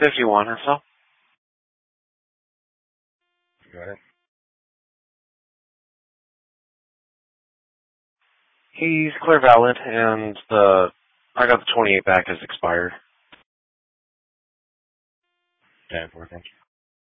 51 or so. Go ahead. He's clear valid, and I got the 28 back as expired. 10-4, thank you.